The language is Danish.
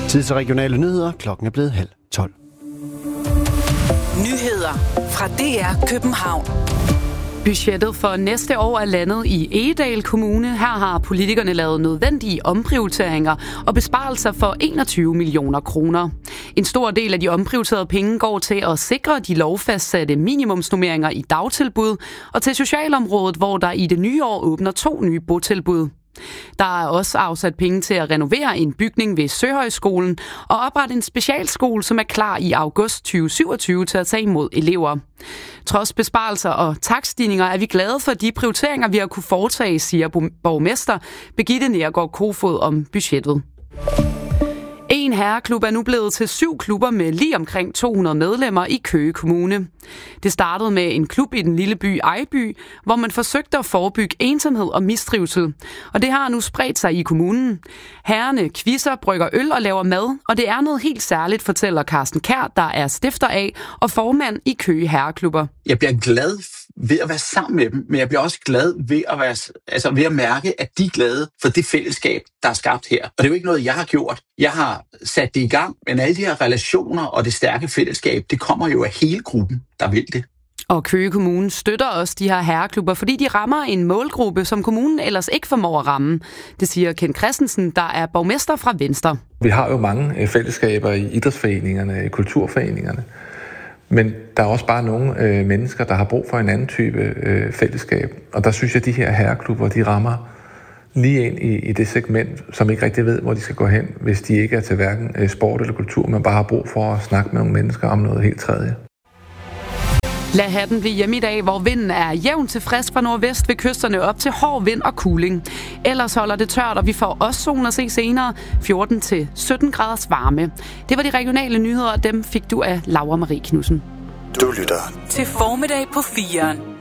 Tid til regionale nyheder. Klokken er blevet 11:30. Nyheder fra DR København. Budgettet for næste år er landet i Egedal Kommune. Her har politikerne lavet nødvendige omprioriteringer og besparelser for 21 millioner kroner. En stor del af de omprioriterede penge går til at sikre de lovfastsatte minimumsnormeringer i dagtilbud og til socialområdet, hvor der i det nye år åbner 2 nye botilbud. Der er også afsat penge til at renovere en bygning ved Søhøjskolen og oprette en specialskole, som er klar i august 2027 til at tage imod elever. Trods besparelser og takststigninger er vi glade for de prioriteringer, vi har kunne foretage, siger borgmester Birgitte Neergaard Kofod om budgettet. En herreklub er nu blevet til 7 klubber med lige omkring 200 medlemmer i Køge Kommune. Det startede med en klub i den lille by Ejby, hvor man forsøgte at forebygge ensomhed og mistrivsel. Og det har nu spredt sig i kommunen. Herrerne quizzer, brygger øl og laver mad, og det er noget helt særligt, fortæller Carsten Kjær, der er stifter af og formand i Køge Herreklubber. Jeg bliver glad ved at være sammen med dem, men jeg bliver også glad ved at mærke, at de er glade for det fællesskab, der er skabt her. Og det er jo ikke noget, jeg har gjort. Jeg har sat det i gang, men alle de her relationer og det stærke fællesskab, det kommer jo af hele gruppen, der vil det. Og Køge Kommune støtter også de her herreklubber, fordi de rammer en målgruppe, som kommunen ellers ikke formår at ramme. Det siger Ken Christensen, der er borgmester fra Venstre. Vi har jo mange fællesskaber i idrætsforeningerne, i kulturforeningerne. Men der er også bare nogle mennesker, der har brug for en anden type fællesskab. Og der synes jeg, at de her herreklubber, de rammer lige ind i det segment, som ikke rigtig ved, hvor de skal gå hen, hvis de ikke er til hverken sport eller kultur, men bare har brug for at snakke med nogle mennesker om noget helt tredje. Lad hatten blive hjemme i dag, hvor vinden er jævn til frisk fra nordvest ved kysterne op til hård vind og kuling. Ellers holder det tørt, og vi får også solen at se senere. 14-17 graders varme. Det var de regionale nyheder, og dem fik du af Laura Marie Knudsen. Du lytter til Formiddag på 4'eren.